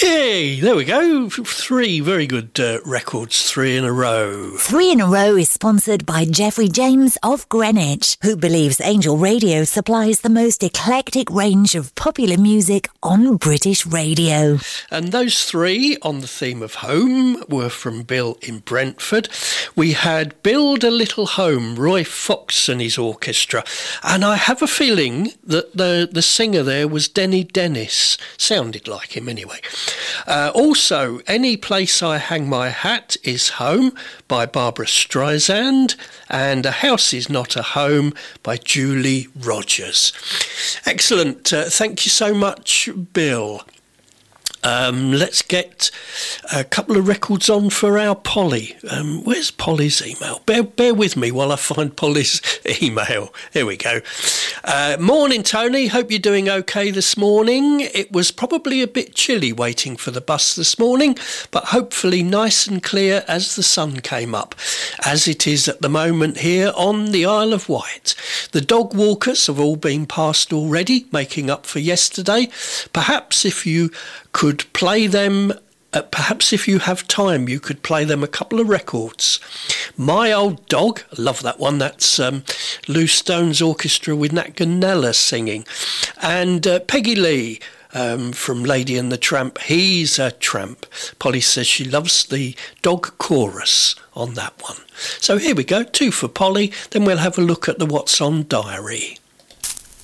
Hey, there we go. 3 very good records, 3 in a row. 3 in a Row is sponsored by Jeffrey James of Greenwich, who believes Angel Radio supplies the most eclectic range of popular music on British radio. And those 3 on the theme of home were from Bill in Brentford. We had Build a Little Home, Roy Fox and his orchestra. And I have a feeling that the singer there was Denny Dennis. Sounded like him anyway. Also, Any Place I Hang My Hat is Home by Barbara Streisand, and A House Is Not a Home by Julie Rogers. Excellent. Thank you so much, Bill. Let's get a couple of records on for our Polly. Where's Polly's email? Bear with me while I find Polly's email. Here we go. Morning, Tony. Hope you're doing okay this morning. It was probably a bit chilly waiting for the bus this morning, but hopefully nice and clear as the sun came up, as it is at the moment here on the Isle of Wight. The dog walkers have all been passed already, making up for yesterday. Perhaps if you could play them, perhaps if you have time, you could play them a couple of records. My Old Dog, I love that one. That's Lou Stone's orchestra with Nat Ganella singing. And Peggy Lee from Lady and the Tramp, He's a Tramp. Polly says she loves the dog chorus on that one. So here we go, 2 for Polly. Then we'll have a look at the What's On Diary.